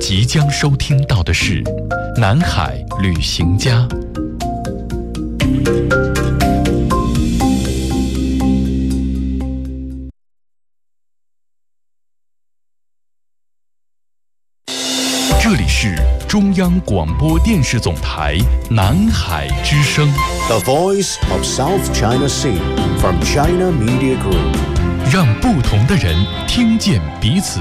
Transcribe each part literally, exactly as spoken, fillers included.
即将收听到的是《南海旅行家》。这里是中央广播电视总台南海之声 The Voice of South China Sea from China Media Group， 让不同的人听见彼此。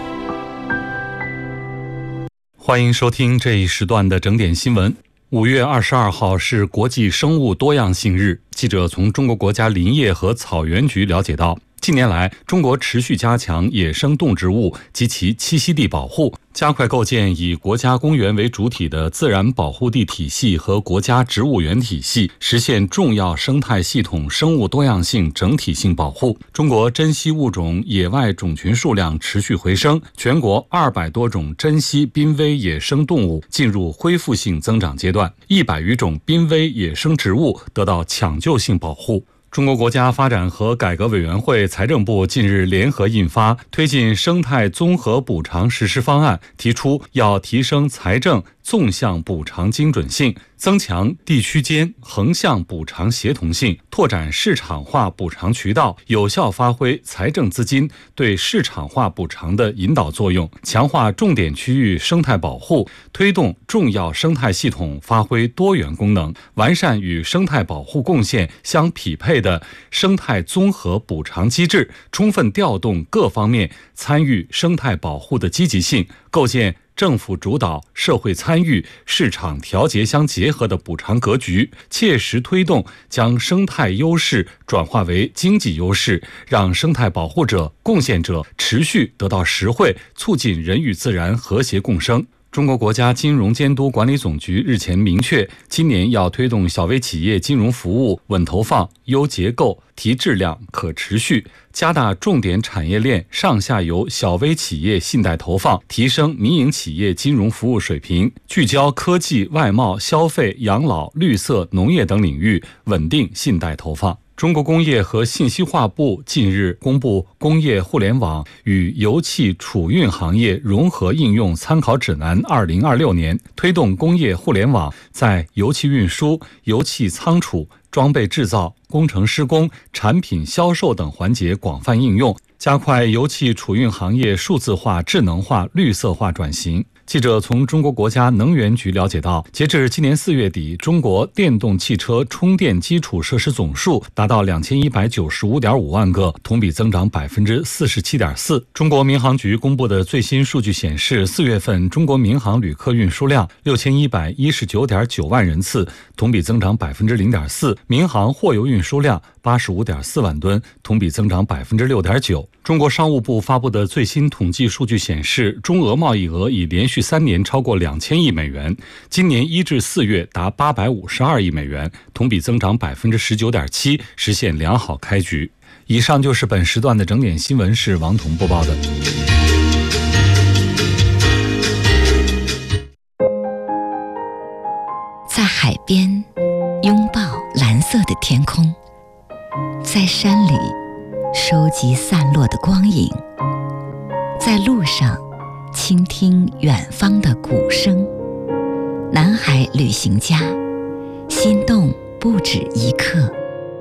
欢迎收听这一时段的整点新闻。五月二十二号是国际生物多样性日。记者从中国国家林业和草原局了解到，近年来，中国持续加强野生动植物及其栖息地保护，加快构建以国家公园为主体的自然保护地体系和国家植物园体系，实现重要生态系统生物多样性整体性保护。中国珍稀物种野外种群数量持续回升，全国二百多种珍稀濒危野生动物进入恢复性增长阶段，一百余种濒危野生植物得到抢救性保护。中国国家发展和改革委员会、财政部近日联合印发《推进生态综合补偿实施方案》，提出要提升财政纵向补偿精准性，增强地区间横向补偿协同性，拓展市场化补偿渠道，有效发挥财政资金对市场化补偿的引导作用，强化重点区域生态保护，推动重要生态系统发挥多元功能，完善与生态保护贡献相匹配的生态综合补偿机制，充分调动各方面参与生态保护的积极性，构建政府主导、社会参与、市场调节相结合的补偿格局，切实推动将生态优势转化为经济优势，让生态保护者、贡献者持续得到实惠，促进人与自然和谐共生。中国国家金融监督管理总局日前明确，今年要推动小微企业金融服务稳投放、优结构、提质量、可持续，加大重点产业链上下游小微企业信贷投放，提升民营企业金融服务水平，聚焦科技、外贸、消费、养老、绿色、农业等领域，稳定信贷投放。中国工业和信息化部近日公布《工业互联网与油气储运行业融合应用参考指南》二零二六年，推动工业互联网在油气运输、油气仓储、装备制造、工程施工、产品销售等环节广泛应用，加快油气储运行业数字化、智能化、绿色化转型。记者从中国国家能源局了解到，截至今年四月底，中国电动汽车充电基础设施总数达到两千一百九十五点五万个，同比增长百分之四十七点四。中国民航局公布的最新数据显示，四月份中国民航旅客运输量六千一百一十九点九万人次，同比增长百分之零点四；民航货邮运输量八十五点四万吨，同比增长百分之六点九。中国商务部发布的最新统计数据显示，中俄贸易额已连续三年超过两千亿美元，今年一至四月达八百五十二亿美元，同比增长百分之十九点七，实现良好开局。以上就是本时段的整点新闻，是王彤播报的。 在海边拥抱蓝色的天空，在山里收集散落的光影，在路上倾听远方的鼓声。南海旅行家，心动不止一刻。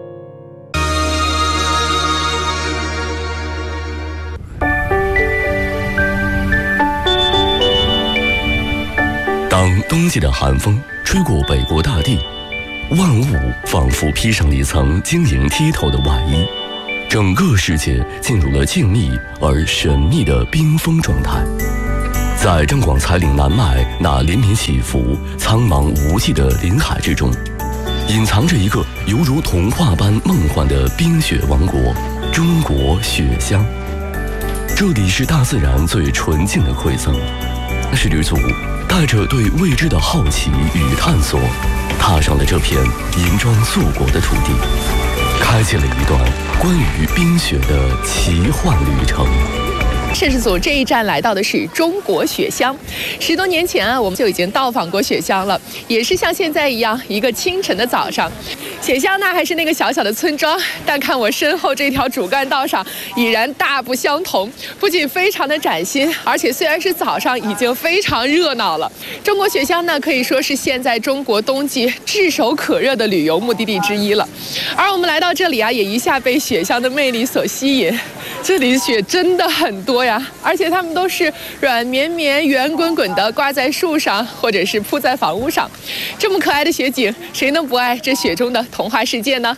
当冬季的寒风吹过北国大地，万物仿佛披上了一层晶莹剔透的外衣，整个世界进入了静谧而神秘的冰封状态。在张广才岭南脉那连绵起伏、苍茫无际的林海之中，隐藏着一个犹如童话般梦幻的冰雪王国——中国雪乡。这里是大自然最纯净的馈赠，是旅途带着对未知的好奇与探索，踏上了这片银装素裹的土地，开启了一段关于冰雪的奇幻旅程。 摄氏组这一站来到的是中国雪乡。十多年前啊，我们就已经到访过雪乡了，也是像现在一样，一个清晨的早上。雪乡呢还是那个小小的村庄，但看我身后这条主干道上已然大不相同，不仅非常的崭新，而且虽然是早上，已经非常热闹了。中国雪乡呢可以说是现在中国冬季炙手可热的旅游目的地之一了。而我们来到这里啊，也一下被雪乡的魅力所吸引。这里雪真的很多呀，而且它们都是软绵绵、圆滚滚的挂在树上，或者是铺在房屋上。这么可爱的雪景，谁能不爱这雪中的童话世界呢？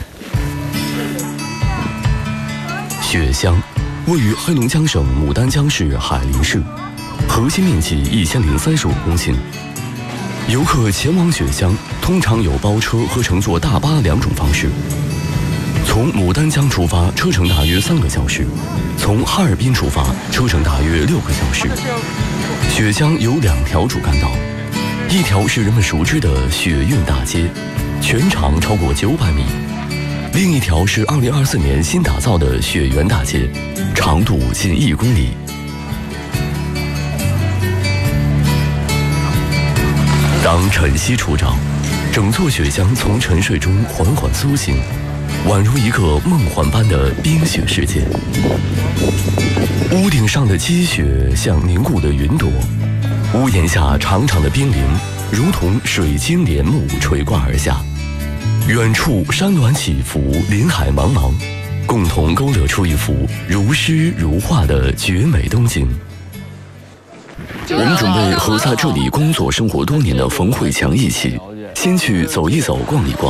雪乡位于黑龙江省牡丹江市海林市，核心面积一千零三十五公顷。游客前往雪乡通常有包车和乘坐大巴两种方式。从牡丹江出发，车程大约三个小时；从哈尔滨出发，车程大约六个小时。雪乡有两条主干道，一条是人们熟知的雪运大街，全长超过九百米；另一条是二零二四年新打造的雪原大街，长度近一公里。当晨曦初照，整座雪乡从沉睡中缓缓苏醒，宛如一个梦幻般的冰雪世界。屋顶上的积雪像凝固的云朵，屋檐下长长的冰凌如同水晶帘幕垂挂而下。远处山峦起伏，林海茫茫，共同勾勒出一幅如诗如画的绝美冬景。我们准备和在这里工作生活多年的冯慧强一起，先去走一走、逛一逛。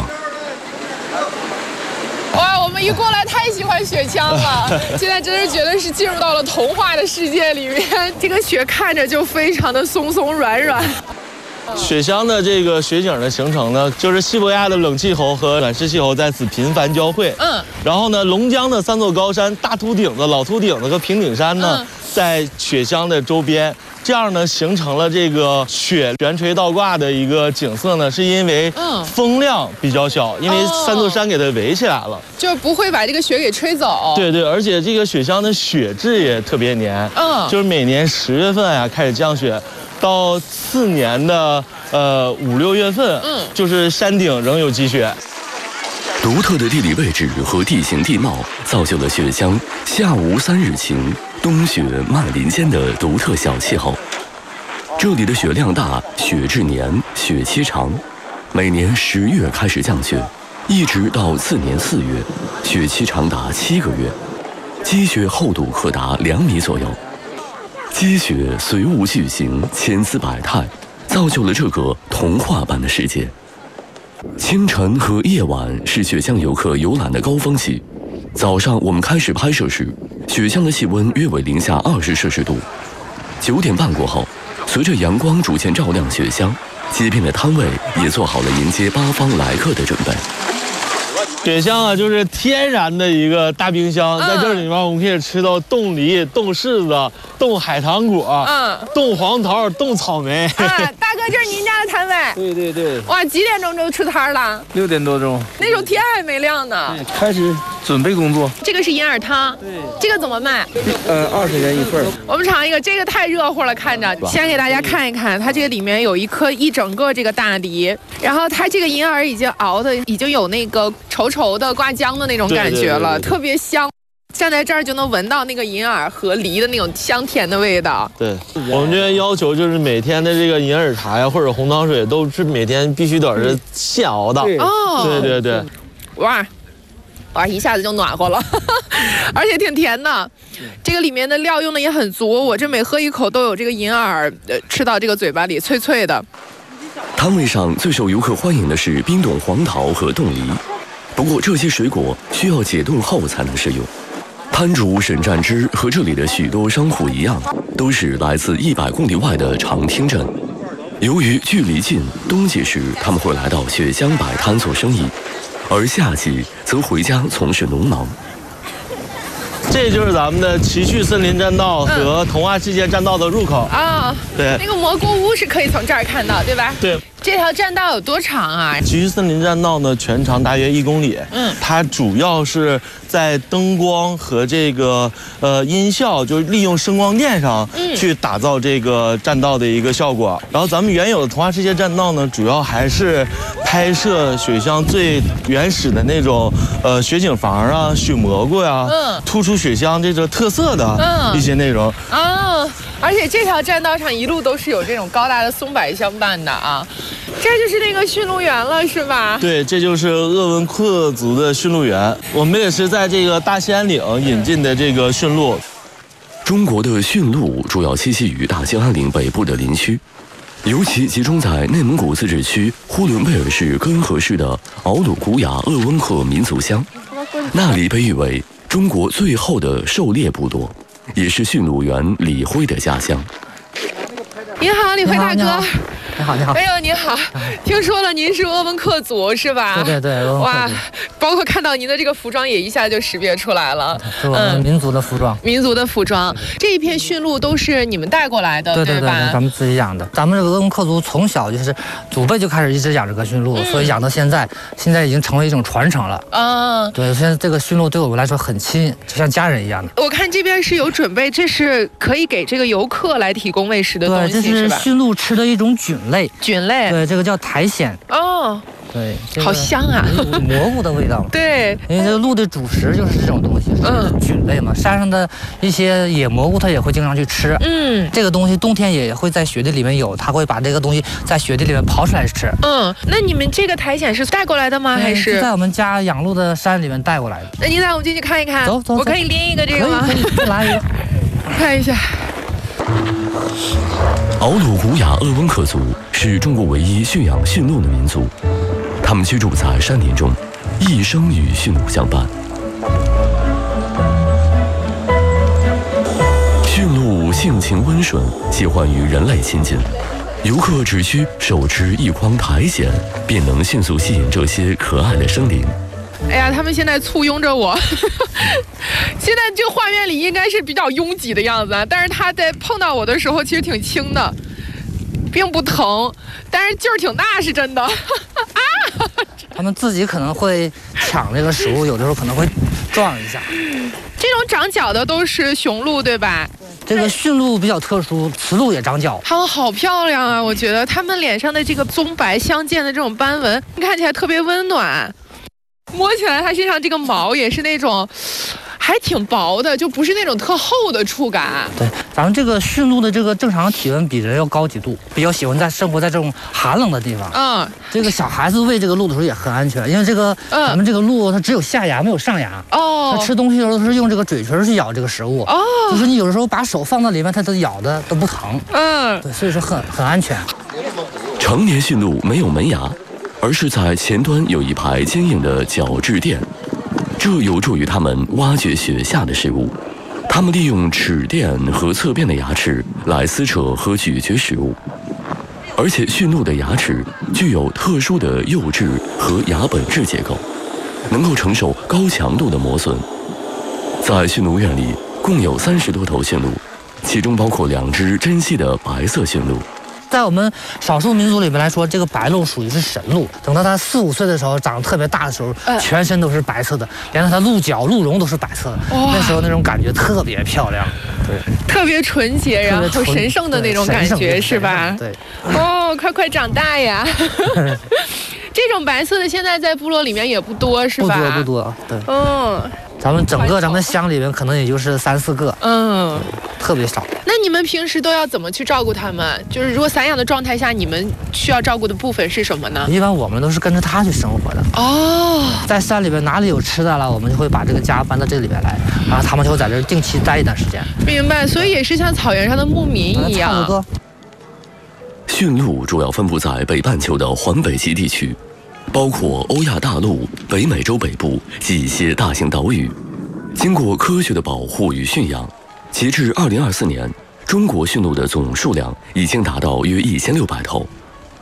哇，我们一过来太喜欢雪乡了，现在真是觉得是进入到了童话的世界里面。这个雪看着就非常的松松软软。 雪乡的这个雪景的形成呢，就是西伯利亚的冷气候和暖湿气候在此频繁交汇。嗯，然后呢，龙江的三座高山，大秃顶子、老秃顶子和平顶山呢，嗯、在雪乡的周边。这样呢，形成了这个雪悬垂倒挂的一个景色呢，是因为风量比较小，因为三座山给它围起来了， 就不会把这个雪给吹走。 对对，而且这个雪乡的雪质也特别黏，嗯，就是每年十月份呀开始降雪，到次年的呃五六月份，嗯，就是山顶仍有积雪。 独特的地理位置和地形地貌，造就了雪乡夏无三日晴，冬雪漫林间的独特小气候。这里的雪量大，雪质黏，雪期长，每年十月开始降雪，一直到次年四月，雪期长达七个月，积雪厚度可达两米左右。积雪随物俱形，千姿百态，造就了这个童话般的世界。清晨和夜晚是雪乡游客游览的高峰期。早上我们开始拍摄时，雪乡的气温约为零下二十摄氏度。九点半过后，随着阳光逐渐照亮雪乡，街边的摊位也做好了迎接八方来客的准备。 雪乡啊，就是天然的一个大冰箱，在这里面我们可以吃到冻梨、冻柿子、冻海棠果、嗯、冻黄桃、冻草莓。 啊，大哥，这是您家的摊位？ 对对对。 哇，几点钟就出摊了？ 六点多钟。 那时候天还没亮呢。 开始准备工作。 这个是银耳汤。对。这个怎么卖？ 呃，二十元一份。 我们尝一个，这个太热乎了，看着。先给大家看一看，它这个里面有一颗一整个这个大梨，然后它这个银耳已经熬的已经有那个稠稠的挂浆的那种感觉了，对对对对对，特别香。站在这儿就能闻到那个银耳和梨的那种香甜的味道。 对，我们这边要求就是每天的这个银耳茶呀，或者红糖水都是每天必须得是现熬的。 哦， 对对对。 哇，哇，一下子就暖和了，而且挺甜的。这个里面的料用的也很足，我这每喝一口都有这个银耳，呃，吃到这个嘴巴里脆脆的。 摊位上最受游客欢迎的是冰冻黄桃和冻梨，不过这些水果需要解冻后才能食用。摊主沈占之和这里的许多商户一样，都是来自一百公里外的长汀镇。由于距离近，冬季时他们会来到雪乡摆摊做生意，而夏季则回家从事农忙。 这就是咱们的奇趣森林栈道和童话世界栈道的入口啊。对，那个蘑菇屋是可以从这儿看到，对吧？ 对， 这条栈道有多长啊？ 奇须森林栈道呢，全长大约一公里。嗯，它主要是在灯光和这个呃音效，就是利用声光电上去打造这个栈道的一个效果。然后咱们原有的童话世界栈道呢，主要还是拍摄雪乡最原始的那种呃雪景房啊、雪蘑菇呀、嗯，突出雪乡这个特色的一些内容。 嗯，而且这条栈道上一路都是有这种高大的松柏相伴的啊。这就是那个驯鹿园了，是吧？ 对，这就是鄂温克族的驯鹿园。我们也是在这个大兴安岭引进的这个驯鹿。 中国的驯鹿主要栖息于大兴安岭北部的林区，尤其集中在内蒙古自治区呼伦贝尔市根河市的敖鲁古雅鄂温克民族乡，那里被誉为中国最后的狩猎部落，也是驯鹿园李辉的家乡。 你好，李辉大哥。 你好，你好。 哎呦，你好！听说了，您是鄂温克族是吧？ 对对对， 哇，包括看到您的这个服装，也一下就识别出来了。 是我们民族的服装。 民族的服装，这一片驯鹿都是你们带过来的， 对对对， 吧？ 咱们自己养的。咱们这个鄂温克族从小就是祖辈就开始一直养这个驯鹿，所以养到现在，现在已经成为一种传承了。啊，对，现在这个驯鹿对我们来说很亲，就像家人一样的。 我看这边是有准备，这是可以给这个游客来提供喂食的东西， 对，这是驯鹿吃的一种菌类。 菌类。 对，这个叫苔藓。 哦。 对， 这个、好香啊！ 蘑菇的味道。 对， 因为这个鹿的主食就是这种东西，嗯，菌类嘛。山上的一些野蘑菇，它也会经常去吃。嗯，这个东西冬天也会在雪地里面有，它会把这个东西在雪地里面刨出来吃。 嗯，那你们这个苔藓是带过来的吗？还是在我们家养鹿的山里面带过来的？ 那您带我们进去看一看。 走走， 我可以拎一个这个吗？ 可以，可以来一个， 看一下。 敖鲁古雅鄂温克族是中国唯一驯养驯鹿的民族，他们居住在山林中，一生与驯鹿相伴。驯鹿性情温顺，喜欢与人类亲近，游客只需手持一筐苔藓，便能迅速吸引这些可爱的生灵。 哎呀，他们现在簇拥着我，现在这个画面里应该是比较拥挤的样子啊，但是他在碰到我的时候其实挺轻的，并不疼，但是劲儿挺大，是真的。啊！ 他们自己可能会抢这个食物，有的时候可能会撞一下。 这种长角的都是雄鹿，对吧？ 这个驯鹿比较特殊，雌鹿也长角。 它们好漂亮啊！我觉得它们脸上的这个棕白相间的这种斑纹，看起来特别温暖。摸起来它身上这个毛也是那种还挺薄的，就不是那种特厚的触感。 对，咱们这个驯鹿的这个正常体温比人要高几度，比较喜欢在生活在这种寒冷的地方。嗯，这个小孩子喂这个鹿的时候也很安全，因为这个、嗯、咱们这个鹿它只有下牙没有上牙。哦，它吃东西的时候是用这个嘴唇去咬这个食物。哦，就是你有的时候把手放到里面，它都咬的都不疼。嗯，对，所以说很很安全。 成年驯鹿没有门牙，而是在前端有一排坚硬的角质垫，这有助于它们挖掘雪下的食物。它们利用齿垫和侧边的牙齿来撕扯和咀嚼食物，而且驯鹿的牙齿具有特殊的釉质和牙本质结构，能够承受高强度的磨损。在驯鹿园里共有三十多头驯鹿，其中包括两只珍稀的白色驯鹿。 在我们少数民族里面来说，这个白鹿属于是神鹿。等到它四五岁的时候，长得特别大的时候，呃、全身都是白色的，连它鹿角、鹿茸都是白色的。那时候那种感觉特别漂亮，对， 特别纯洁，然后神圣的那种感觉，是吧？ 对。 哦，快快长大呀！这种白色的现在在部落里面也不多，是吧？ 不多不多，对。 嗯。 咱们整个咱们乡里面可能也就是三四个，嗯，特别少。 那你们平时都要怎么去照顾它们？就是如果散养的状态下，你们需要照顾的部分是什么呢？ 一般我们都是跟着它去生活的。哦，在山里边哪里有吃的了，我们就会把这个家搬到这里边来，然后他们就会在这定期待一段时间。 明白，所以也是像草原上的牧民一样。 差不多。 驯鹿主要分布在北半球的环北极地区，包括欧亚大陆、北美洲北部及一些大型岛屿。经过科学的保护与驯养，截至二零二四年，中国驯鹿的总数量已经达到约一千六百头，